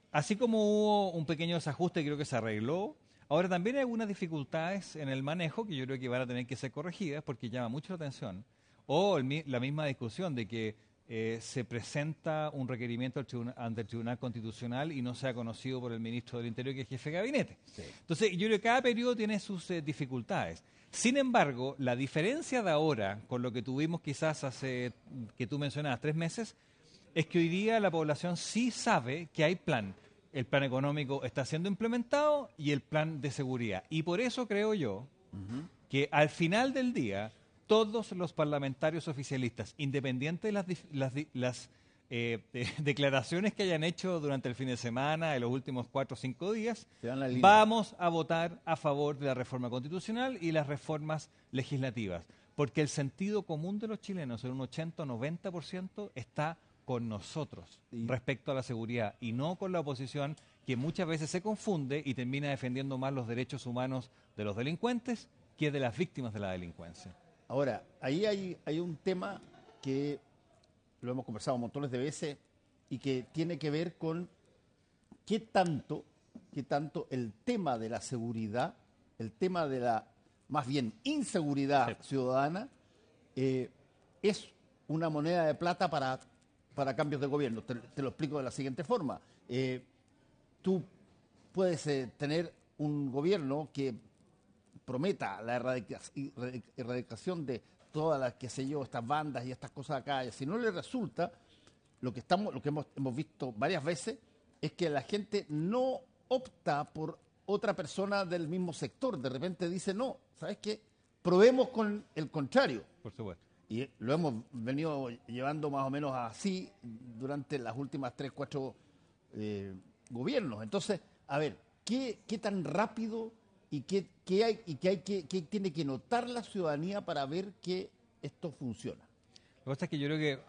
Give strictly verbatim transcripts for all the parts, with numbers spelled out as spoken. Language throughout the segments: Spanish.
así como hubo un pequeño desajuste, creo que se arregló. Ahora también hay algunas dificultades en el manejo que yo creo que van a tener que ser corregidas porque llama mucho la atención. O el mi- la misma discusión de que eh, se presenta un requerimiento al tribuna- ante el Tribunal Constitucional y no sea conocido por el ministro del Interior, que es jefe de gabinete. Sí. Entonces, yo creo que cada periodo tiene sus eh, dificultades. Sin embargo, la diferencia de ahora con lo que tuvimos quizás hace, que tú mencionabas, tres meses, es que hoy día la población sí sabe que hay plan. El plan económico está siendo implementado y el plan de seguridad. Y por eso creo yo que al final del día todos los parlamentarios oficialistas, independiente de las, dif- las, di- las, eh, eh, declaraciones que hayan hecho durante el fin de semana, en los últimos cuatro o cinco días, Se dan la línea. vamos a votar a favor de la reforma constitucional y las reformas legislativas. Porque el sentido común de los chilenos, en un ochenta o noventa por ciento, está con nosotros Y- respecto a la seguridad y no con la oposición, que muchas veces se confunde y termina defendiendo más los derechos humanos de los delincuentes que de las víctimas de la delincuencia. Ahora, ahí hay, hay un tema que lo hemos conversado montones de veces y que tiene que ver con qué tanto, qué tanto el tema de la seguridad, el tema de la, más bien, inseguridad Sí. ciudadana, eh, es una moneda de plata para, para cambios de gobierno. Te, te lo explico de la siguiente forma. Eh, tú puedes eh, tener un gobierno que prometa la erradica- erradic- erradicación de todas las, qué sé yo, estas bandas y estas cosas acá. Y si no le resulta, lo que estamos, lo que hemos, hemos visto varias veces es que la gente no opta por otra persona del mismo sector. De repente dice, no, ¿sabes qué? Probemos con el contrario. Por supuesto. Y lo hemos venido llevando más o menos así durante las últimas tres, cuatro eh, gobiernos. Entonces, a ver, ¿qué, qué tan rápido y qué, qué hay y qué hay que qué tiene que notar la ciudadanía para ver que esto funciona? Lo que pasa es que yo creo que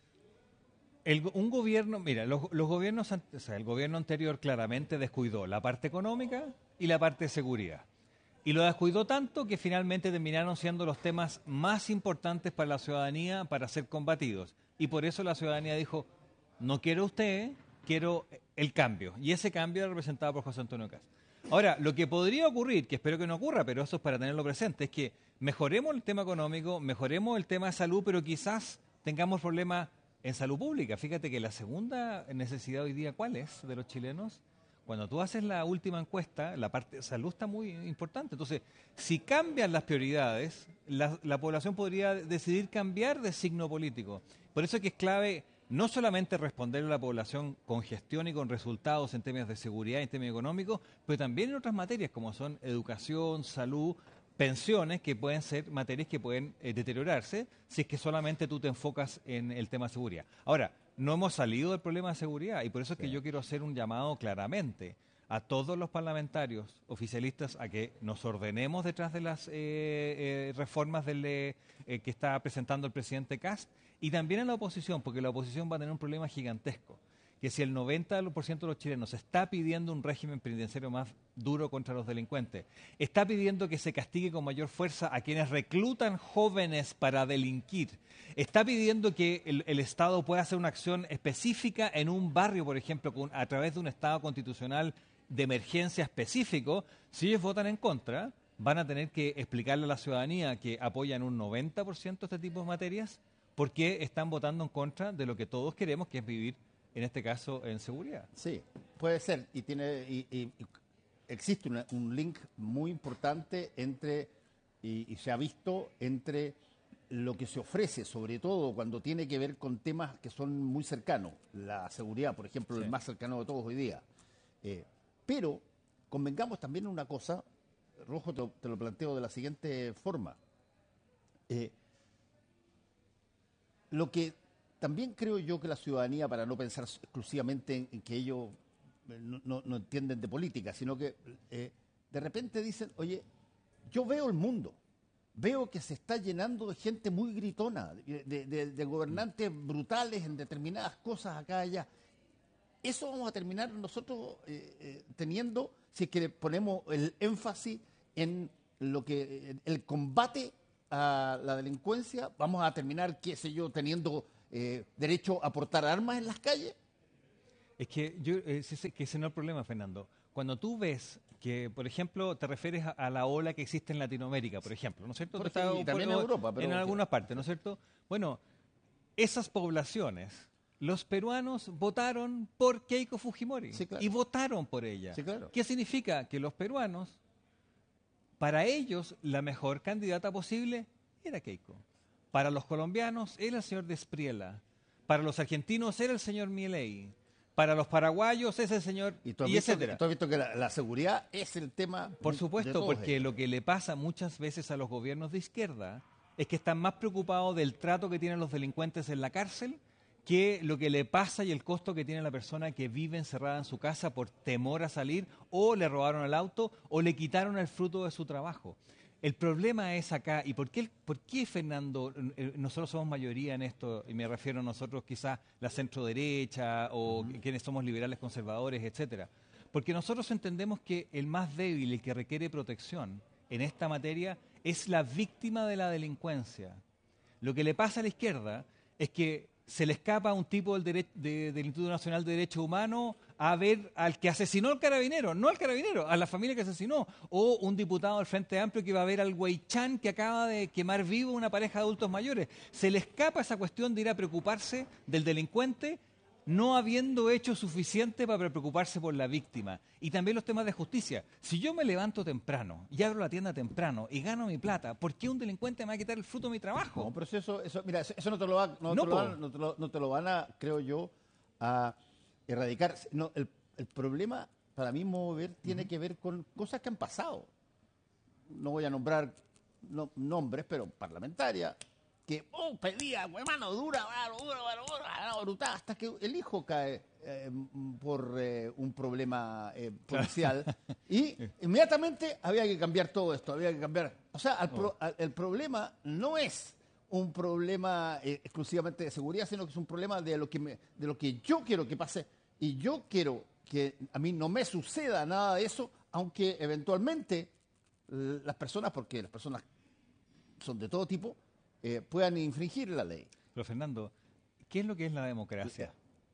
el go- un gobierno, mira, los, los gobiernos, ante- o sea, el gobierno anterior claramente descuidó la parte económica y la parte de seguridad. Y lo descuidó tanto que finalmente terminaron siendo los temas más importantes para la ciudadanía para ser combatidos. Y por eso la ciudadanía dijo, no quiero usted, quiero el cambio. Y ese cambio era representado por José Antonio Caz. Ahora, lo que podría ocurrir, que espero que no ocurra, pero eso es para tenerlo presente, es que mejoremos el tema económico, mejoremos el tema de salud, pero quizás tengamos problemas en salud pública. Fíjate que la segunda necesidad hoy día, ¿cuál es de los chilenos? Cuando tú haces la última encuesta, la parte de salud está muy importante. Entonces, si cambian las prioridades, la, la población podría decidir cambiar de signo político. Por eso es que es clave no solamente responder a la población con gestión y con resultados en temas de seguridad y en temas económicos, pero también en otras materias como son educación, salud, pensiones, que pueden ser materias que pueden eh, deteriorarse si es que solamente tú te enfocas en el tema de seguridad. Ahora, no hemos salido del problema de seguridad y por eso es que yo quiero hacer un llamado claramente a todos los parlamentarios oficialistas a que nos ordenemos detrás de las eh, eh, reformas del, eh, eh, que está presentando el presidente Kast y también a la oposición, porque la oposición va a tener un problema gigantesco, que si el noventa por ciento de los chilenos está pidiendo un régimen penitenciario más duro contra los delincuentes, está pidiendo que se castigue con mayor fuerza a quienes reclutan jóvenes para delinquir, está pidiendo que el, el Estado pueda hacer una acción específica en un barrio, por ejemplo, con, a través de un Estado constitucional de emergencia específico, si ellos votan en contra, van a tener que explicarle a la ciudadanía que apoyan un noventa por ciento este tipo de materias, porque están votando en contra de lo que todos queremos, que es vivir, en este caso, en seguridad. Sí, puede ser. Y tiene y, y- y existe una- un link muy importante entre, y, y se ha visto, entre lo que se ofrece, sobre todo cuando tiene que ver con temas que son muy cercanos. La seguridad, por ejemplo, Sí. el más cercano de todos hoy día. Eh, pero convengamos también en una cosa, Rojo, te, lo- te lo planteo de la siguiente forma. Eh, Lo que también creo yo que la ciudadanía, para no pensar exclusivamente en, en que ellos eh, no, no- no entienden de política, sino que eh, de repente dicen, oye, yo veo el mundo, veo que se está llenando de gente muy gritona, de, de- de- de gobernantes brutales en determinadas cosas acá y allá. Eso vamos a terminar nosotros eh, eh, teniendo si es que le ponemos el énfasis en lo que el combate a la delincuencia, vamos a terminar, qué sé yo, teniendo eh, derecho a portar armas en las calles. Es que, yo, ese, que ese no es el problema, Fernando. Cuando tú ves que, por ejemplo, te refieres a, a la ola que existe en Latinoamérica, por ejemplo, ¿no es cierto? Por Está, ejemplo, y también por, en Europa, pero en algunas partes, ¿no es cierto? Bueno, esas poblaciones, los peruanos votaron por Keiko Fujimori Sí, claro. y votaron por ella. Sí, claro. ¿Qué significa? Que los peruanos, para ellos, la mejor candidata posible era Keiko. Para los colombianos era el señor Despriela. Para los argentinos era el señor Milei. Para los paraguayos es el señor Y tú has y visto, etcétera. que, tú has visto que la, la seguridad es el tema. Por de supuesto, todos porque ellos. lo que le pasa muchas veces a los gobiernos de izquierda es que están más preocupados del trato que tienen los delincuentes en la cárcel que lo que le pasa y el costo que tiene la persona que vive encerrada en su casa por temor a salir, o le robaron el auto, o le quitaron el fruto de su trabajo. El problema es acá, y por qué, por qué Fernando, eh, nosotros somos mayoría en esto, y me refiero a nosotros quizás la centro derecha, o uh-huh. quienes somos liberales conservadores, etcétera. Porque nosotros entendemos que el más débil, el que requiere protección en esta materia, es la víctima de la delincuencia. Lo que le pasa a la izquierda es que se le escapa a un tipo del, dere- de, del Instituto Nacional de Derechos Humanos a ver al que asesinó al carabinero, no al carabinero, a la familia que asesinó, o un diputado del Frente Amplio que va a ver al Huaychán que acaba de quemar vivo una pareja de adultos mayores. Se le escapa esa cuestión de ir a preocuparse del delincuente, no habiendo hecho suficiente para preocuparse por la víctima. Y también los temas de justicia. Si yo me levanto temprano y abro la tienda temprano y gano mi plata, ¿por qué un delincuente me va a quitar el fruto de mi trabajo? No, pero eso, eso mira, eso no te lo, va, no No, te lo van, no, te lo, no te lo van a, creo yo, a erradicar. No, el, el problema, para mí, mover, tiene uh-huh. que ver con cosas que han pasado. No voy a nombrar no, nombres, pero parlamentaria, que oh, pedía, mano dura, mano dura, mano dura, mano brutal, hasta que el hijo cae eh, por eh, un problema eh, policial y inmediatamente había que cambiar todo esto, había que cambiar. O sea, el, pro, el problema no es un problema eh, exclusivamente de seguridad, sino que es un problema de lo que me, de lo que yo quiero que pase, y yo quiero que a mí no me suceda nada de eso, aunque eventualmente las personas, porque las personas son de todo tipo, Eh, puedan infringir la ley. Pero Fernando, ¿qué es lo que es la democracia?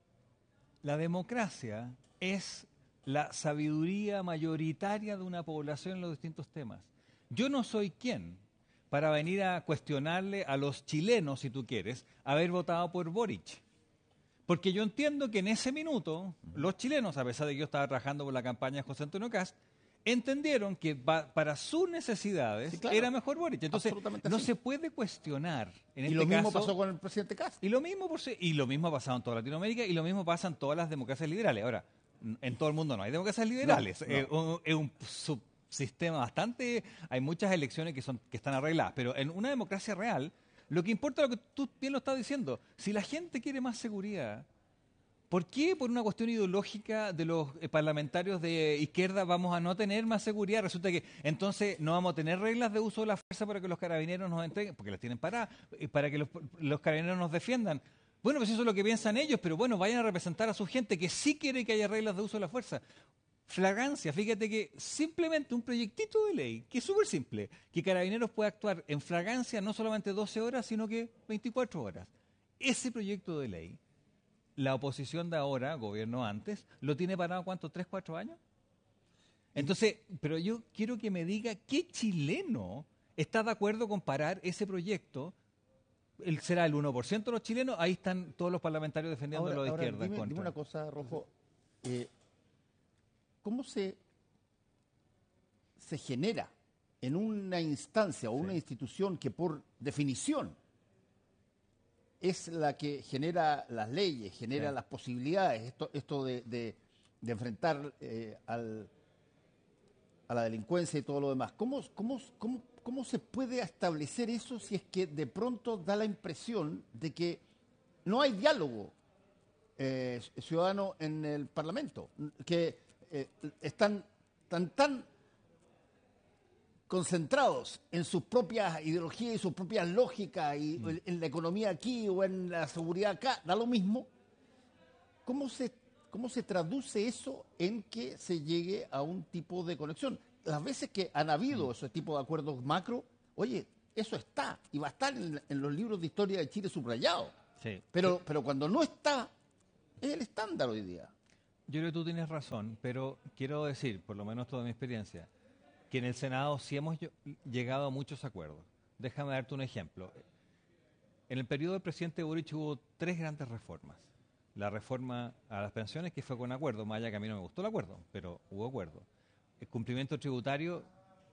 La democracia es la sabiduría mayoritaria de una población en los distintos temas. Yo no soy quien para venir a cuestionarle a los chilenos, si tú quieres, haber votado por Boric. Porque yo entiendo que en ese minuto los chilenos, a pesar de que yo estaba trabajando por la campaña de José Antonio Kast, entendieron que pa, para sus necesidades sí, claro. era mejor Boric. Entonces, no así. se puede cuestionar. En y este lo mismo caso, pasó con el presidente Kast. Y lo mismo por y lo mismo ha pasado en toda Latinoamérica y lo mismo pasa en todas las democracias liberales. Ahora, en todo el mundo no hay democracias liberales. No, no. Es un, es un subsistema bastante. Hay muchas elecciones que son que están arregladas, pero en una democracia real, lo que importa es lo que tú bien lo estás diciendo. Si la gente quiere más seguridad, ¿por qué por una cuestión ideológica de los parlamentarios de izquierda vamos a no tener más seguridad? Resulta que entonces no vamos a tener reglas de uso de la fuerza para que los carabineros nos entreguen, porque las tienen paradas, para que los, los carabineros nos defiendan. Bueno, pues eso es lo que piensan ellos, pero bueno, vayan a representar a su gente que sí quiere que haya reglas de uso de la fuerza. Flagrancia, fíjate que simplemente un proyectito de ley, que es súper simple, que Carabineros pueda actuar en flagrancia no solamente doce horas, sino que veinticuatro horas. Ese proyecto de ley, la oposición de ahora, gobierno antes, ¿lo tiene parado cuánto? ¿Tres, cuatro años? Entonces, pero yo quiero que me diga qué chileno está de acuerdo con parar ese proyecto. El, será el uno por ciento de los chilenos, ahí están todos los parlamentarios defendiendo ahora, lo de ahora, izquierda. Dime, en contra. dime una cosa, Rojo. Eh, ¿Cómo se, se genera en una instancia o una sí. institución que por definición es la que genera las leyes, genera sí. las posibilidades, esto, esto de, de, de enfrentar eh, al, a la delincuencia y todo lo demás? ¿Cómo, cómo, cómo, ¿Cómo se puede establecer eso si es que de pronto da la impresión de que no hay diálogo eh, ciudadano en el Parlamento? Que eh, están tan, tan concentrados en sus propias ideologías y sus propias lógicas y mm. en la economía aquí o en la seguridad acá, da lo mismo. ¿Cómo se, cómo se traduce eso en que se llegue a un tipo de conexión? Las veces que han habido mm. ese tipo de acuerdos macro, oye, eso está y va a estar en, en los libros de historia de Chile subrayado. Sí. Pero, pero cuando no está, es el estándar hoy día. Yo creo que tú tienes razón, pero quiero decir, por lo menos toda mi experiencia, que en el Senado sí hemos ll- llegado a muchos acuerdos. Déjame darte un ejemplo. En el periodo del presidente Boric hubo tres grandes reformas. La reforma a las pensiones, que fue con acuerdo, más allá que a mí no me gustó el acuerdo, pero hubo acuerdo. El cumplimiento tributario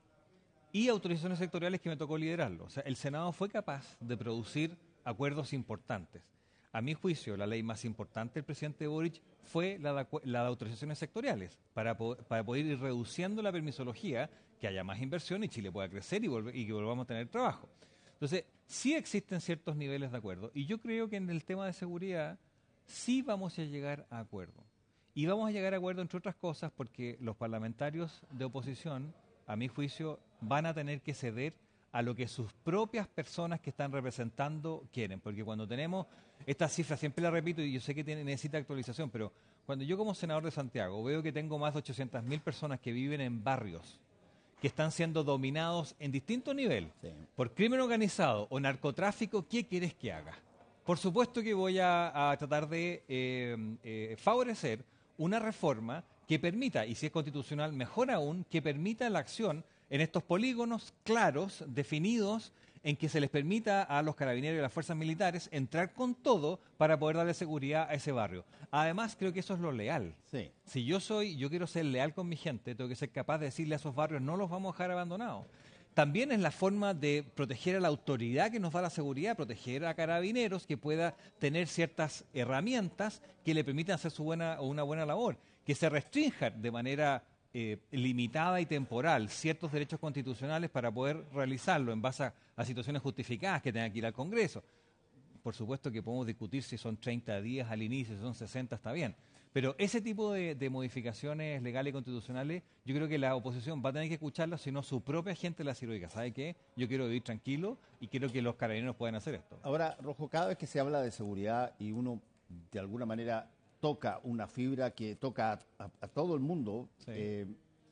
y autorizaciones sectoriales, que me tocó liderarlo. O sea, el Senado fue capaz de producir acuerdos importantes. A mi juicio, la ley más importante del presidente Boric fue la de, acu- la de autorizaciones sectoriales, para, po- para poder ir reduciendo la permisología, que haya más inversión y Chile pueda crecer y, volve- y que volvamos a tener trabajo. Entonces, sí existen ciertos niveles de acuerdo, y yo creo que en el tema de seguridad sí vamos a llegar a acuerdo. Y vamos a llegar a acuerdo, entre otras cosas, porque los parlamentarios de oposición, a mi juicio, van a tener que ceder a lo que sus propias personas que están representando quieren. Porque cuando tenemos estas cifras, siempre las repito y yo sé que tiene, necesita actualización, pero cuando yo como senador de Santiago veo que tengo más de ochocientas mil personas que viven en barrios que están siendo dominados en distinto nivel Sí. por crimen organizado o narcotráfico, ¿qué quieres que haga? Por supuesto que voy a, a tratar de eh, eh, favorecer una reforma que permita, y si es constitucional, mejor aún, que permita la acción en estos polígonos claros, definidos, en que se les permita a los carabineros y a las fuerzas militares entrar con todo para poder darle seguridad a ese barrio. Además, creo que eso es lo leal. Sí. Si yo soy, yo quiero ser leal con mi gente, tengo que ser capaz de decirle a esos barrios, no los vamos a dejar abandonados. También es la forma de proteger a la autoridad que nos da la seguridad, proteger a carabineros que pueda tener ciertas herramientas que le permitan hacer su buena o una buena labor, que se restrinjan de manera eh, limitada y temporal ciertos derechos constitucionales para poder realizarlo en base a, a situaciones justificadas que tengan que ir al Congreso. Por supuesto que podemos discutir si son treinta días al inicio, si son sesenta, está bien. Pero ese tipo de, de modificaciones legales y constitucionales, yo creo que la oposición va a tener que escucharlas, si no su propia gente la diga, ¿sabe qué? Yo quiero vivir tranquilo y quiero que los carabineros puedan hacer esto. Ahora, Rojo, cada vez que se habla de seguridad y uno de alguna manera toca una fibra que toca a, a- a todo el mundo, Sí. eh,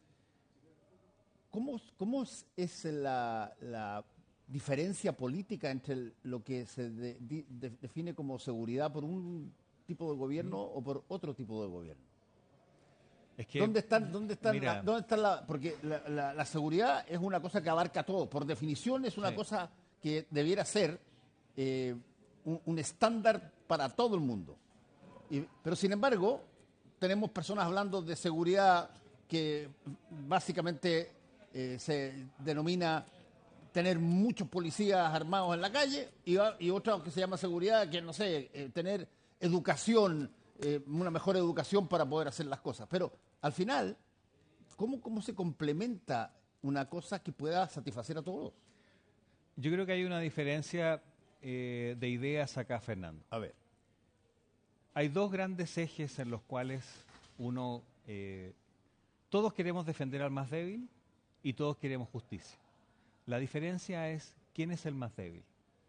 ¿cómo, cómo es, es la, la diferencia política entre el- lo que se de- di- de- define como seguridad por un tipo de gobierno o por otro tipo de gobierno? Es que, ¿Dónde están, dónde están, mira, la- dónde están la, porque la, la- la seguridad es una cosa que abarca todo, por definición es una Sí. cosa que debiera ser eh, un, un estándar para todo el mundo. Y- pero sin embargo, tenemos personas hablando de seguridad que básicamente eh, se denomina tener muchos policías armados en la calle y, a- y otra que se llama seguridad, que no sé, eh, tener educación, eh, una mejor educación para poder hacer las cosas. Pero al final, ¿cómo, cómo se complementa una cosa que pueda satisfacer a todos? yo creo que hay una diferencia eh, de ideas acá, Fernando. A ver. Hay dos grandes ejes en los cuales uno, eh, todos queremos defender al más débil y todos queremos justicia. La diferencia es quién es el más débil.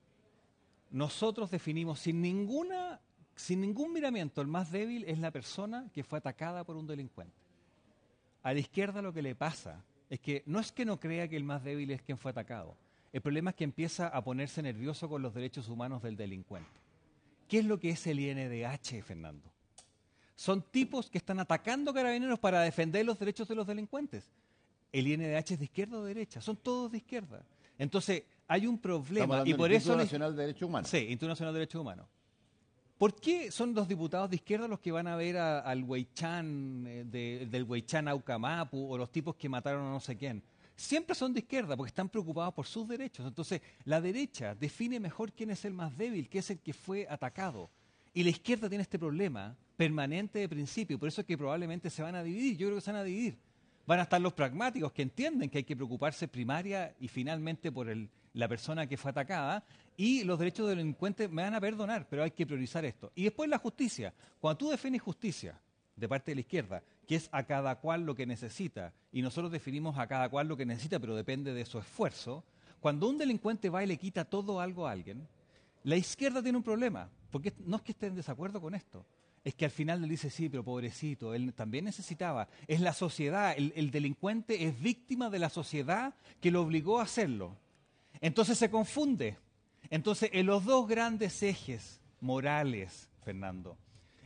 Nosotros definimos sin ninguna, sin ningún miramiento, el más débil es la persona que fue atacada por un delincuente. A la izquierda lo que le pasa es que no es que no crea que el más débil es quien fue atacado. El problema es que empieza a ponerse nervioso con los derechos humanos del delincuente. ¿Qué es lo que es el I N D H, Fernando? Son tipos que están atacando carabineros para defender los derechos de los delincuentes. El I N D H es de izquierda o de derecha, son todos de izquierda. Entonces, hay un Estamos problema hablando y del por Instituto eso... la- Nacional de Derechos Humanos. Sí, Instituto Nacional de Derechos Humanos. ¿Por qué son los diputados de izquierda los que van a ver a- al Huaychán, eh, de- del Huaychán Aucamapu, o los tipos que mataron a no sé quién? Siempre son de izquierda porque están preocupados por sus derechos. Entonces, la derecha define mejor quién es el más débil, quién es el que fue atacado. Y la izquierda tiene este problema permanente de principio, por eso es que probablemente se van a dividir. Yo creo que se van a dividir. Van a estar los pragmáticos que entienden que hay que preocuparse primaria y finalmente por el- la persona que fue atacada, y los derechos del delincuente me van a perdonar, pero hay que priorizar esto. Y después la justicia. Cuando tú defines justicia de parte de la izquierda, que es a cada cual lo que necesita, y nosotros definimos a cada cual lo que necesita, pero depende de su esfuerzo, cuando un delincuente va y le quita todo algo a alguien, la izquierda tiene un problema, porque no es que esté en desacuerdo con esto, es que al final le dice, sí, pero pobrecito, él también necesitaba. Es la sociedad, el, el delincuente es víctima de la sociedad que lo obligó a hacerlo. Entonces se confunde. Entonces, en los dos grandes ejes morales, Fernando,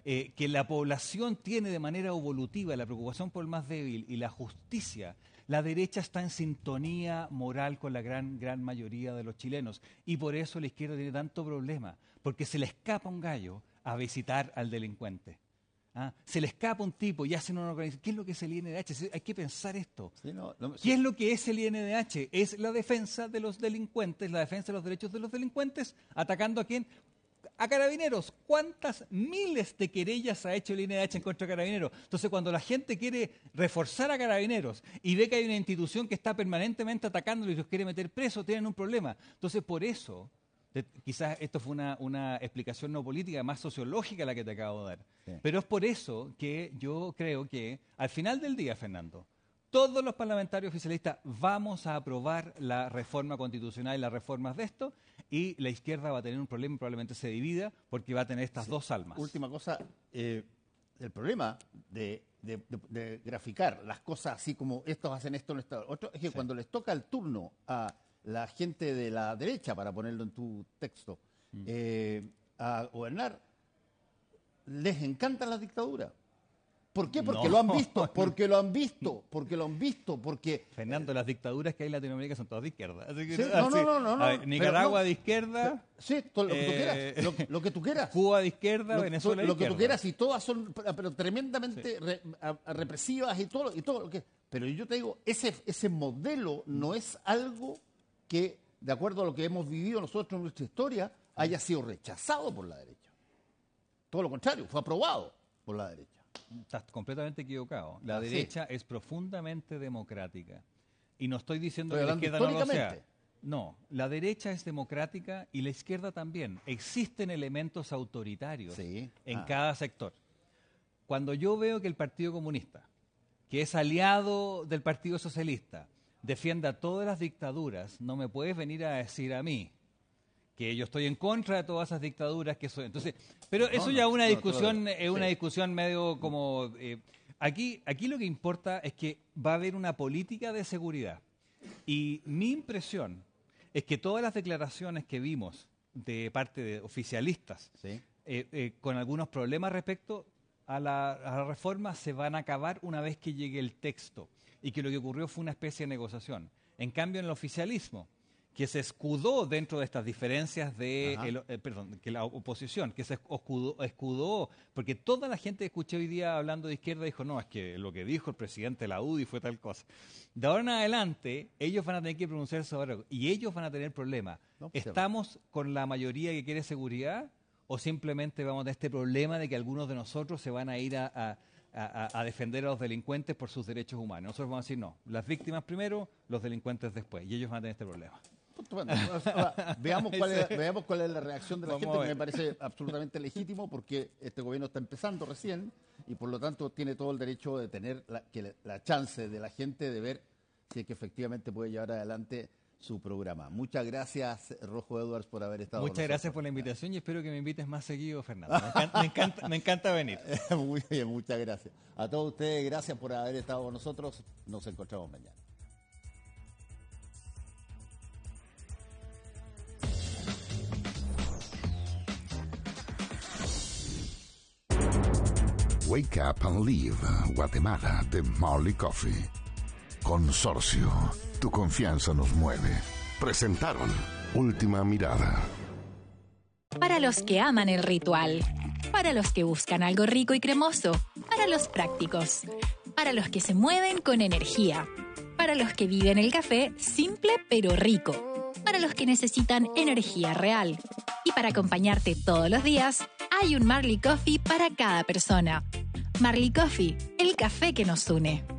eh, que la población tiene de manera evolutiva la preocupación por el más débil y la justicia, la derecha está en sintonía moral con la gran, gran mayoría de los chilenos. Y por eso la izquierda tiene tanto problema, porque se le escapa un gallo a visitar al delincuente. ¿Ah? Se le escapa un tipo y hacen una organización. ¿Qué es lo que es el I N D H? Hay que pensar esto. Sí, no, no, sí. ¿Qué es lo que es el I N D H? Es la defensa de los delincuentes, la defensa de los derechos de los delincuentes, atacando a quién. A Carabineros. ¿Cuántas miles de querellas ha hecho el I N D H en contra de Carabineros? Entonces, cuando la gente quiere reforzar a Carabineros y ve que hay una institución que está permanentemente atacándolo y los quiere meter presos, tienen un problema. Entonces, por eso, de, quizás esto fue una, una explicación no política, más sociológica la que te acabo de dar. Sí. Pero es por eso que yo creo que, al final del día, Fernando, todos los parlamentarios oficialistas vamos a aprobar la reforma constitucional y las reformas de esto, y la izquierda va a tener un problema y probablemente se divida porque va a tener estas sí. dos almas. Última cosa, eh, el problema de, de, de, de graficar las cosas así como estos hacen esto, esto, otro, es que sí. cuando les toca el turno a la gente de la derecha, para ponerlo en tu texto, mm. eh, a gobernar, les encantan las dictaduras. ¿Por qué? Porque no. lo han visto, porque lo han visto, porque lo han visto, porque... Fernando, las dictaduras que hay en Latinoamérica son todas de izquierda. Así que, sí, no, no, no, no, no. Ver, Nicaragua no, de izquierda... Sí, todo lo que tú quieras, lo, lo que tú quieras. Cuba de izquierda, lo, Venezuela de lo izquierda. Lo que tú quieras, y todas son pero tremendamente sí. re, a, a represivas y todo, y todo lo que... Pero yo te digo, ese, ese modelo no es algo que, de acuerdo a lo que hemos vivido nosotros en nuestra historia, haya sido rechazado por la derecha. Todo lo contrario, fue aprobado por la derecha. Estás completamente equivocado. La ah, derecha sí. es profundamente democrática. Y no estoy diciendo estoy que la izquierda no lo sea. No, la derecha es democrática y la izquierda también. Existen elementos autoritarios sí. en ah. cada sector. Cuando yo veo que el Partido Comunista, que es aliado del Partido Socialista, defienda todas las dictaduras, no me puedes venir a decir a mí que yo estoy en contra de todas esas dictaduras que son. Entonces, pero eso no, ya es una discusión, no, es una sí. discusión medio como eh, aquí, aquí lo que importa es que va a haber una política de seguridad. Y mi impresión es que todas las declaraciones que vimos de parte de oficialistas, sí. eh, eh, con algunos problemas respecto a la, a la reforma, se van a acabar una vez que llegue el texto. Y que lo que ocurrió fue una especie de negociación. En cambio, en el oficialismo, que se escudó dentro de estas diferencias de, el, eh, perdón, que la oposición, que se escudó, escudó, porque toda la gente que escuché hoy día hablando de izquierda dijo, no, es que lo que dijo el presidente de la U D I fue tal cosa. De ahora en adelante, ellos van a tener que pronunciarse sobre algo, y ellos van a tener problemas. No, ¿Estamos con la mayoría que quiere seguridad, o simplemente vamos a tener este problema de que algunos de nosotros se van a ir a... a A, a defender a los delincuentes por sus derechos humanos? Nosotros vamos a decir no, las víctimas primero, los delincuentes después, y ellos van a tener este problema. Bueno, ahora, veamos, cuál es, veamos cuál es la reacción de la vamos gente, que me parece absolutamente legítimo, porque este gobierno está empezando recién y por lo tanto tiene todo el derecho de tener la, que la, la chance de la gente de ver si es que efectivamente puede llevar adelante su programa. Muchas gracias, Rojo Edwards, por haber estado Muchas con nosotros. Gracias por la invitación y espero que me invites más seguido, Fernando. Me encanta, me encanta, me encanta venir. Muy bien, muchas gracias. A todos ustedes, gracias por haber estado con nosotros. Nos encontramos mañana. Wake Up and Live, Guatemala, de Marley Coffee. Consorcio, tu confianza nos mueve. Presentaron Última Mirada. Para los que aman el ritual, para los que buscan algo rico y cremoso, para los prácticos, para los que se mueven con energía, para los que viven el café simple pero rico, para los que necesitan energía real. Y para acompañarte todos los días, hay un Marley Coffee para cada persona. Marley Coffee, el café que nos une.